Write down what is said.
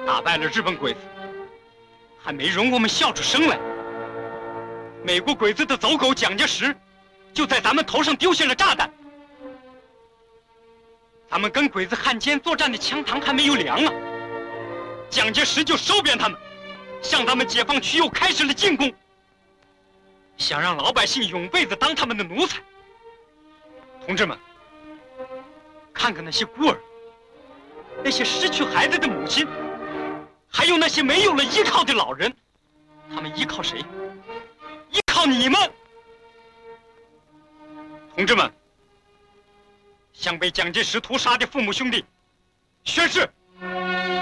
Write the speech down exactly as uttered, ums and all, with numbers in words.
打败了日本鬼子，还没容我们笑出声来。美国鬼子的走狗蒋介石，就在咱们头上丢下了炸弹。咱们跟鬼子汉奸作战的枪膛还没有凉啊，蒋介石就收编他们，向咱们解放区又开始了进攻，想让老百姓永辈子当他们的奴才。同志们，看看那些孤儿，那些失去孩子的母亲，还有那些没有了依靠的老人，他们依靠谁？依靠你们！同志们，向被蒋介石屠杀的父母兄弟宣誓，